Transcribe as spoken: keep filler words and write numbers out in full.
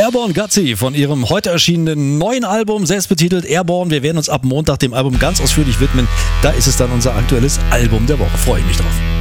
Airborne Gutsy von ihrem heute erschienenen neuen Album, selbstbetitelt Airborne. Wir werden uns ab Montag dem Album ganz ausführlich widmen. Da ist es dann unser aktuelles Album der Woche. Freue ich mich drauf.